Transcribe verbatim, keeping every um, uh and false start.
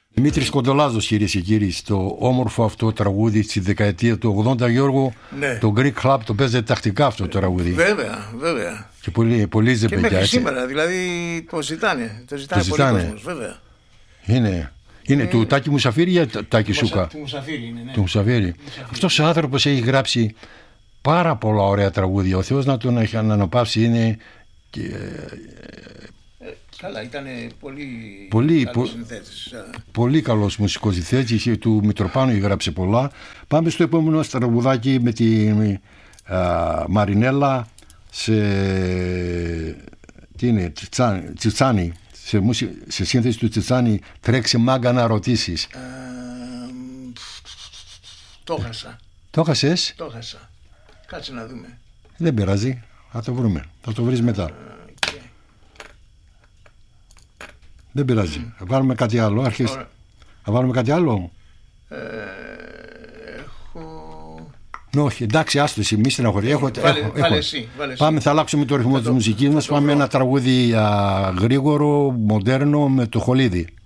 Δημήτρης Κοντολάζος, κυρίες και κύριοι, στο όμορφο αυτό τραγούδι στη δεκαετία του ογδόντα, Γιώργο, ναι. Το Greek Club το παίζεται τακτικά αυτό το τραγούδι. Βέβαια, βέβαια. Και πολύ, πολύ ζεμπεγιά. Και μέχρι σήμερα, δηλαδή το ζητάνε. Το ζητάνε, το πολύ κόσμος, βέβαια. Είναι, είναι ε... του Τάκη Μουσαφίρη ή Τάκη Σούκα? Του Μουσαφίρη είναι, ναι. Του Μουσαφίρη. Αυτός ο άνθρωπος έχει γράψει πάρα πολλά ωραία τραγούδια. Ο Θεός να τον έχει αναπαύσει, είναι... Και, καλά, ήταν πολύ, πολύ καλός συνθέτης. Πολύ καλός μουσικός συνθέτης, του Μητροπάνου γράψει πολλά. Πάμε στο επόμενο τραγουδάκι με τη α, Μαρινέλα σε, τι είναι, Τσιτσάνι, Τσιτσάνι σε, μουσι, σε σύνθεση του Τσιτσάνι, τρέξει μάγκα να ρωτήσεις. Ε, το χάσα. Το χάσες? Το χάσα. Κάτσε να δούμε. Δεν πειράζει, θα το βρούμε, θα το βρεις μετά. Δεν πειράζει. Mm. Θα βάλουμε κάτι άλλο. Αρχίς... Θα βάλουμε κάτι άλλο. Ε, έχω... No, όχι, εντάξει, άστο εσύ, μη στεναχωρεί. Έχω, βάλε, έχω, βάλε έχω. εσύ, βάλε πάμε, εσύ. Θα αλλάξουμε το ρυθμό της μουσικής μας. Πάμε βρω. Ένα τραγούδι α, γρήγορο, μοντέρνο με το Χολίδι.